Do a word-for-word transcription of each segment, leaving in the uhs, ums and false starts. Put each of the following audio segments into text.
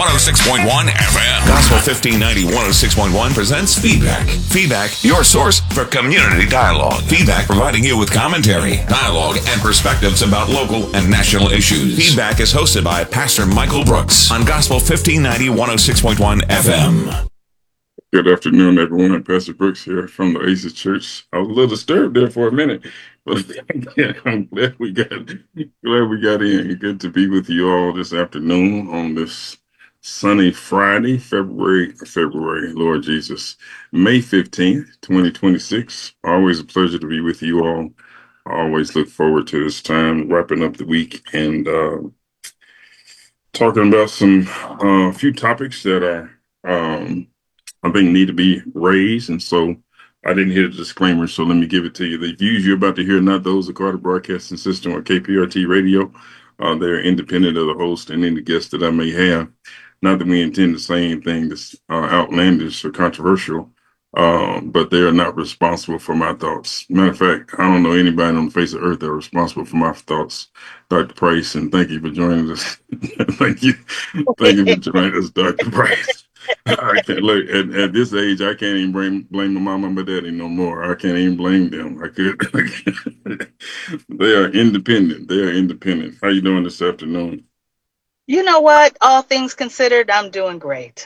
one oh six point one F M. Gospel fifteen ninety one oh six point one presents Feedback. Feedback, your source for community dialogue. Feedback providing you with commentary, dialogue, and perspectives about local and national issues. Feedback is hosted by Pastor Michael Brooks on Gospel fifteen ninety one oh six point one F M. Good afternoon, everyone. Pastor Brooks here from the Aces Church. I was a little disturbed there for a minute, but yeah, I'm glad we got glad we got in. Good to be with you all this afternoon on this sunny Friday, February, February, Lord Jesus, May fifteenth, twenty twenty-six. Always a pleasure to be with you all. I always look forward to this time, wrapping up the week and uh, talking about some uh, few topics that are um, I think need to be raised. And so I didn't hear the disclaimer, so let me give it to you. The views you're about to hear are not those of Carter Broadcasting System or K P R T Radio. Uh, they're independent of the host and any guests that I may have. Not that we intend to say anything that's uh, outlandish or controversial, um, but they are not responsible for my thoughts. Matter of fact, I don't know anybody on the face of earth that are responsible for my thoughts. Doctor Price, and thank you for joining us. thank you. Thank you for joining us, Doctor Price. I can't look at, at this age. I can't even blame blame my mama and my daddy no more. I can't even blame them. I could. They are independent. They are independent. How you doing this afternoon? You know what? All things considered, I'm doing great.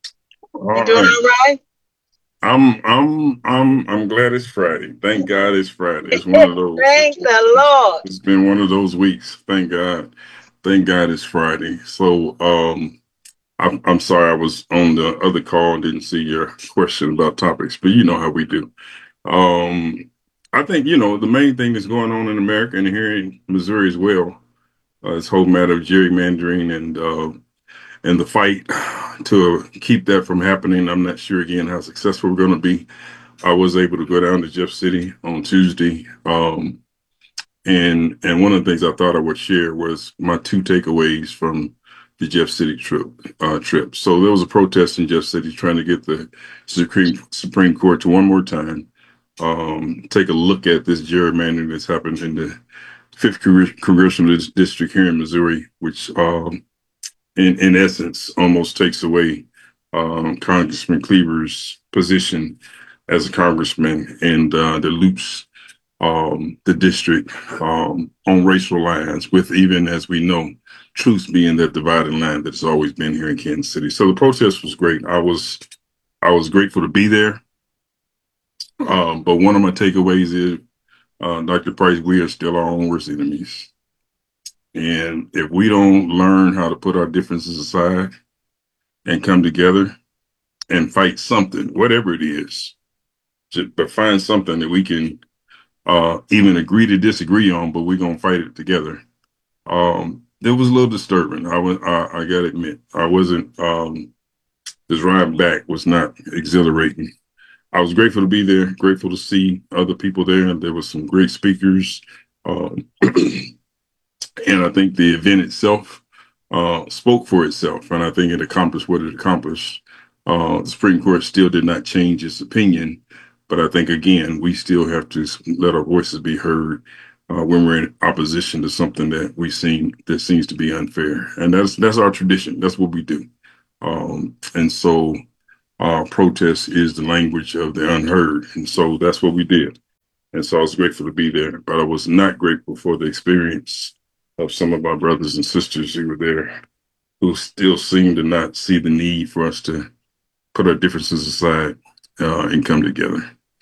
All you doing right. all right? I'm I'm I'm I'm glad it's Friday. Thank God it's Friday. It's one of those. Thank the Lord. It's been one of those weeks. Thank God. Thank God it's Friday. So um. I'm, I'm sorry I was on the other call and didn't see your question about topics, but you know how we do. Um, I think, you know, the main thing that's going on in America and here in Missouri as well, uh, this whole matter of gerrymandering and uh, and the fight to keep that from happening. I'm not sure, again, how successful we're going to be. I was able to go down to Jeff City on Tuesday. Um, and and one of the things I thought I would share was my two takeaways from the Jeff City trip. Uh, trip. So there was a protest in Jeff City trying to get the Supreme Supreme Court to one more time um, take a look at this gerrymandering that's happened in the fifth Congressional District here in Missouri, which um, in in essence almost takes away um, Congressman Cleaver's position as a congressman and uh, dilutes um, the district um, on racial lines, with, even as we know, truth being that dividing line that has always been here in Kansas City. So the protest was great. I was I was grateful to be there. Um, but one of my takeaways is, uh, Doctor Price, we are still our own worst enemies. And if we don't learn how to put our differences aside and come together and fight something, whatever it is, to, but find something that we can uh, even agree to disagree on, but we're gonna fight it together. Um, it was a little disturbing. I was, I, I gotta admit, I wasn't. Um, this ride back was not exhilarating. I was grateful to be there, grateful to see other people there, and there was some great speakers. Um, and I think the event itself uh, spoke for itself, and I think it accomplished what it accomplished. Uh, the Supreme Court still did not change its opinion. But I think, again, we still have to let our voices be heard uh, when we're in opposition to something that we seen that seems to be unfair. And that's that's our tradition. That's what we do. Um, and so uh, protest is the language of the unheard. And so that's what we did. And so I was grateful to be there. But I was not grateful for the experience of some of our brothers and sisters who were there, who still seem to not see the need for us to put our differences aside uh, and come together.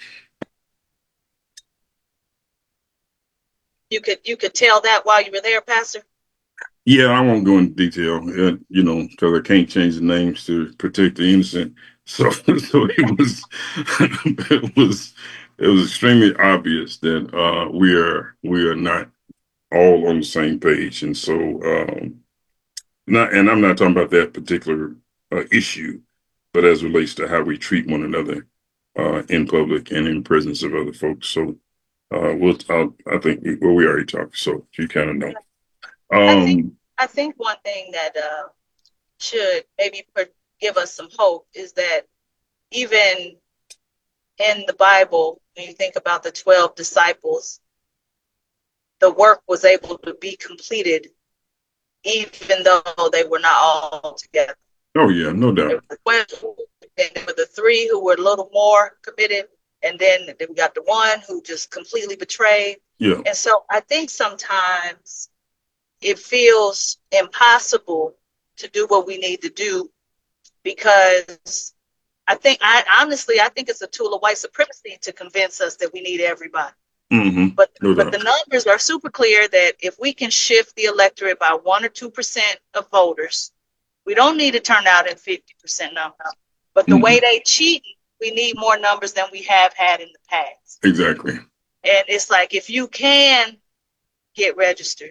You could you could tell that while you were there, Pastor? Yeah, I won't go into detail, uh, you know, because I can't change the names to protect the innocent. So, so it was, it was, it was extremely obvious that uh, we are we are not all on the same page, and so um, not. And I'm not talking about that particular uh, issue, but as it relates to how we treat one another uh, in public and in presence of other folks. So. Uh, we'll, I'll, I think, we, well, we already talked, so you kind of know. Um, I think, I think one thing that uh, should maybe per- give us some hope is that even in the Bible, when you think about the twelve disciples, the work was able to be completed, even though they were not all together. Oh yeah, no There doubt. were twelve, and there were the three who were a little more committed, and then, then we got the one who just completely betrayed. Yeah. And so I think sometimes it feels impossible to do what we need to do because I think I honestly I think it's a tool of white supremacy to convince us that we need everybody. Mm-hmm. But No but the doubt. numbers are super clear that if we can shift the electorate by one or two percent of voters, we don't need to turn out in fifty percent numbers. But the Mm-hmm. way they cheat, we need more numbers than we have had in the past. Exactly. And it's like if you can get registered,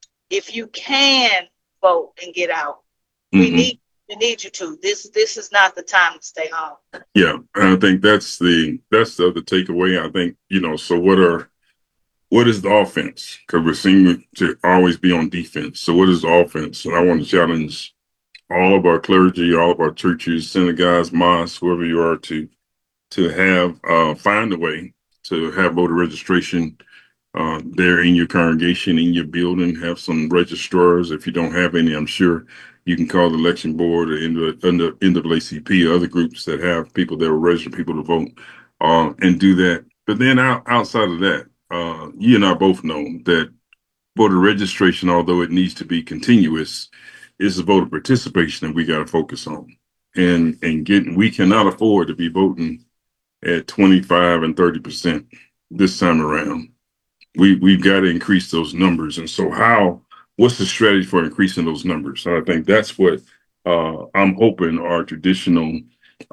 if you can vote and get out, we Mm-hmm. need we need you to. This this is not the time to stay home. Yeah, and I think that's the that's the other takeaway. I think, you know, so what are what is the offense? Because we're seeming to always be on defense. So what is the offense? And I want to challenge all of our clergy, all of our churches, synagogues, mosques, whoever you are, to to have uh, find a way to have voter registration uh, there in your congregation, in your building. Have some registrars. If you don't have any, I'm sure you can call the election board or under under N double A C P or other groups that have people that will register people to vote, uh, and do that. But then out, outside of that, uh, you and I both know that voter registration, although it needs to be continuous, is the voter participation that we got to focus on. And and getting we cannot afford to be voting at twenty-five and thirty percent this time around. We we've got to increase those numbers. And so how what's the strategy for increasing those numbers? So I think that's what uh, I'm hoping our traditional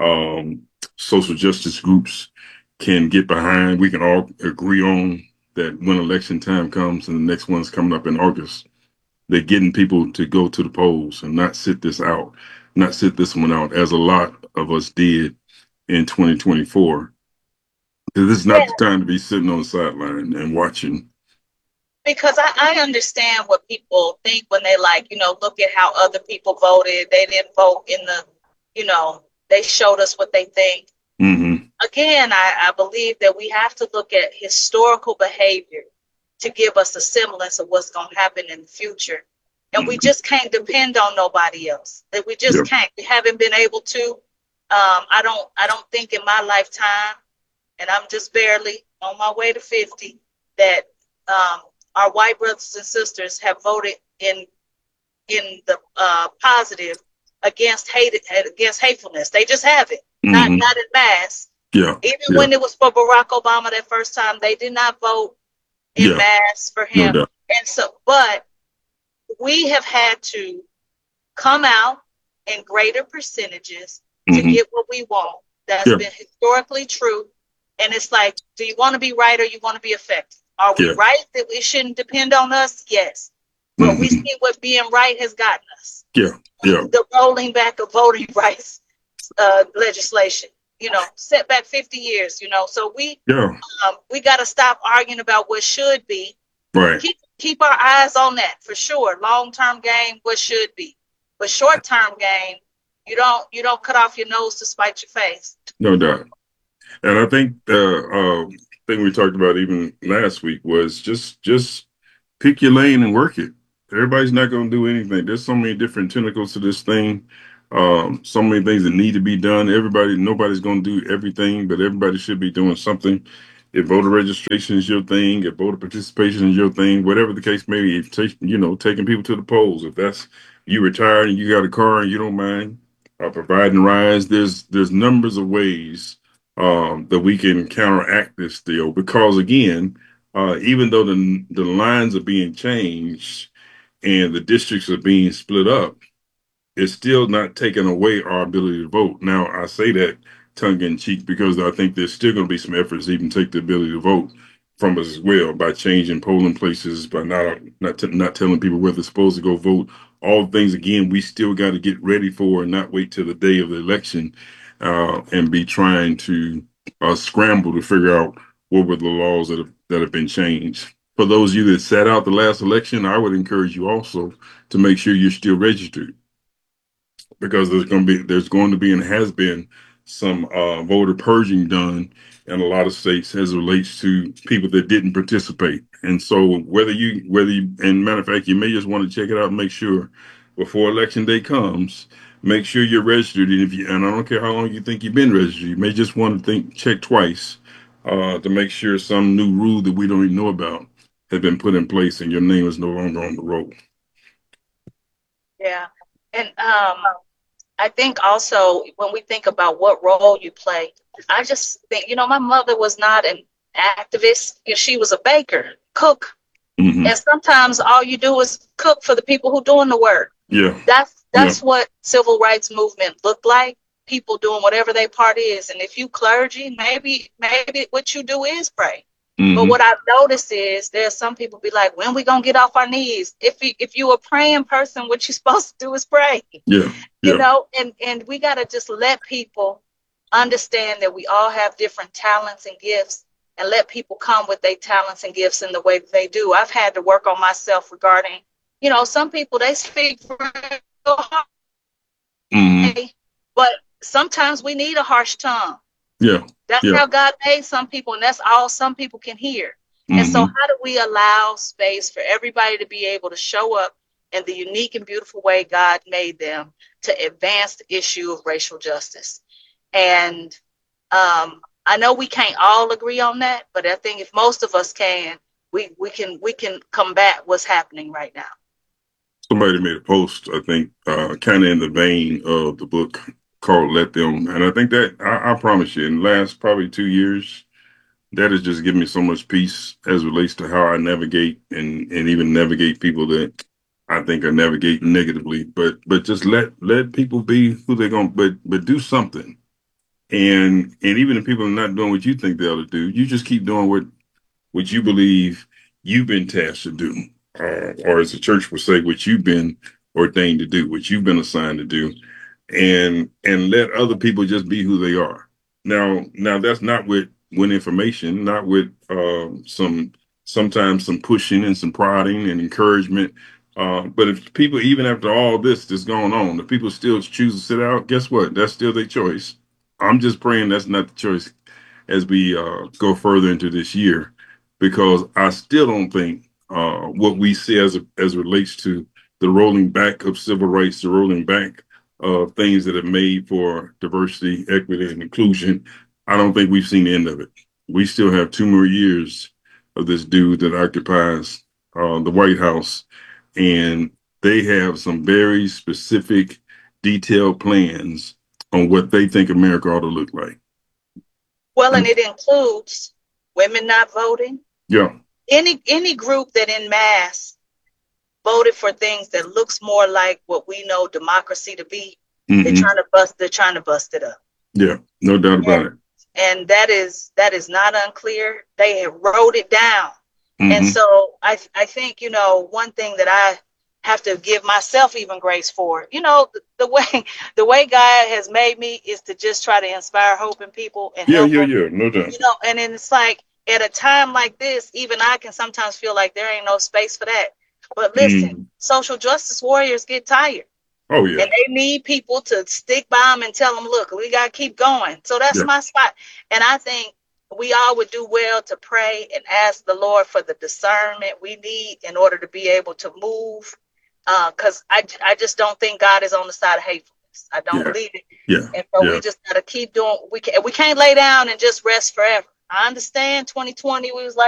um, social justice groups can get behind. We can all agree on that when election time comes and the next one's coming up in August, they're getting people to go to the polls and not sit this out, not sit this one out, as a lot of us did in twenty twenty-four. This is Yeah, not the time to be sitting on the sideline and watching. because I, I understand what people think when they like, you know, look at how other people voted. They didn't vote in the, you know, they showed us what they think. Mm-hmm. Again, I, I believe that we have to look at historical behavior to give us a semblance of what's going to happen in the future. And we Mm-hmm. just can't depend on nobody else. That we just Yeah. can't. We haven't been able to. Um, I don't. I don't think in my lifetime, and I'm just barely on my way to fifty, that um, our white brothers and sisters have voted in in the uh, positive against hate against hatefulness. They just haven't. Not Mm-hmm. not in mass. Yeah. Even Yeah. when it was for Barack Obama that first time, they did not vote in Yeah. mass for No him. doubt. And so, but we have had to come out in greater percentages to Mm-hmm. get what we want. That's Yeah. been historically true. And it's like, do you want to be right or you want to be effective? Are we Yeah. right that we shouldn't depend on us? Yes. But we Mm-hmm. see what being right has gotten us. Yeah. Yeah. The rolling back of voting rights uh, legislation, you know, set back fifty years, you know. So we Yeah. um, we got to stop arguing about what should be. Right. Keep keep our eyes on that for sure. Long term game, what should be, but short term game, you don't you don't cut off your nose to spite your face. No doubt. And I think the uh, thing we talked about even last week was just just pick your lane and work it. Everybody's not going to do anything. There's so many different tentacles to this thing. Um, so many things that need to be done. Everybody, nobody's going to do everything, but everybody should be doing something. If voter registration is your thing, if voter participation is your thing, whatever the case may be, if take, you know, taking people to the polls. If that's you retired and you got a car and you don't mind uh, providing rides, there's there's numbers of ways um, that we can counteract this deal. Because again, uh, even though the the lines are being changed and the districts are being split up, it's still not taking away our ability to vote. Now, I say that tongue in cheek because I think there's still going to be some efforts to even take the ability to vote from us as well by changing polling places, by not not t- not telling people where they're supposed to go vote. All things again, we still got to get ready for and not wait till the day of the election uh, and be trying to uh, scramble to figure out what were the laws that have, that have been changed. For those of you that sat out the last election, I would encourage you also to make sure you're still registered because there's going to be there's going to be and has been some uh, voter purging done in a lot of states as it relates to people that didn't participate. And so whether you whether you and matter of fact, you may just want to check it out and make sure before election day comes, make sure you're registered. And if you, and I don't care how long you think you've been registered, you may just want to think, check twice, uh, to make sure some new rule that we don't even know about has been put in place and your name is no longer on the roll. Yeah. And um, I think also when we think about what role you play, I just think, you know, my mother was not an activist. She was a baker, cook. Mm-hmm. And sometimes all you do is cook for the people who doing the work. Yeah. That's that's yeah. what civil rights movement looked like. People doing whatever their part is. And if you clergy, maybe maybe what you do is pray. Mm-hmm. But what I've noticed is there's some people be like, when we gonna get off our knees? If you if you a praying person, what you're supposed to do is pray. Yeah. You yeah. know, and, and we gotta just let people understand that we all have different talents and gifts, and let people come with their talents and gifts in the way that they do. I've had to work on myself regarding, you know, some people, they speak real hard, Mm-hmm. but sometimes we need a harsh tongue. Yeah. That's yeah. how God made some people, and that's all some people can hear. Mm-hmm. And so how do we allow space for everybody to be able to show up in the unique and beautiful way God made them to advance the issue of racial justice? And um, I know we can't all agree on that, but I think if most of us can, we, we can we can combat what's happening right now. Somebody made a post, I think, uh, kind of in the vein of the book called Let Them. And I think that, I, I promise you, in the last probably two years, that has just given me so much peace as relates to how I navigate and, and even navigate people that I think are navigating negatively. But but just let let people be who they're going to, but but do something. And and even if people are not doing what you think they ought to do, you just keep doing what what you believe you've been tasked to do, uh, or as the church would say, what you've been ordained to do, what you've been assigned to do, and and let other people just be who they are. Now, now that's not with with information, not with uh, some sometimes some pushing and some prodding and encouragement. Uh, but if people, even after all this that's going on, if people still choose to sit out, guess what? That's still their choice. I'm just praying that's not the choice as we uh, go further into this year, because I still don't think uh, what we see as as it relates to the rolling back of civil rights, the rolling back of things that are made for diversity, equity, and inclusion, I don't think we've seen the end of it. We still have two more years of this dude that occupies uh, the White House, and they have some very specific, detailed plans on what they think America ought to look like. Well, and it includes women not voting. Yeah. Any any group that in mass voted for things that looks more like what we know democracy to be, mm-hmm. they're trying to bust they're trying to bust it up. Yeah, no doubt about and, it. And that is that is not unclear. They have wrote it down. Mm-hmm. And so I I think, you know, one thing that I have to give myself even grace for, you know, the, the way the way God has made me is to just try to inspire hope in people and yeah, help yeah, them. yeah, no doubt. You know, and then it's like at a time like this, even I can sometimes feel like there ain't no space for that. But listen, mm. social justice warriors get tired. Oh, yeah. And they need people to stick by them and tell them, look, we got to keep going. So that's yeah. my spot. And I think we all would do well to pray and ask the Lord for the discernment we need in order to be able to move. Because uh, I, I just don't think God is on the side of hatefulness. I don't yeah. believe it. Yeah. And so yeah. we just got to keep doing. We can't, we can't lay down and just rest forever. I understand twenty twenty, we was like,